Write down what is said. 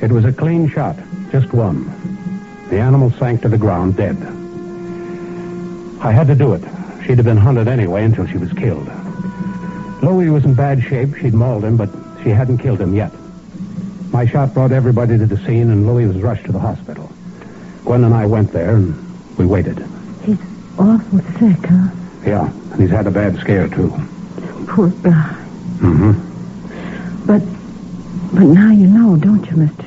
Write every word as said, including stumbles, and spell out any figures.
It was a clean shot, just one. The animal sank to the ground dead. I had to do it. She'd have been hunted anyway until she was killed. Louis was in bad shape. She'd mauled him, but she hadn't killed him yet. My shot brought everybody to the scene, and Louis was rushed to the hospital. Gwen and I went there, and we waited. He's awful sick, huh? Yeah, and he's had a bad scare, too. Poor guy. Mm-hmm. But, but now you know, don't you, Mister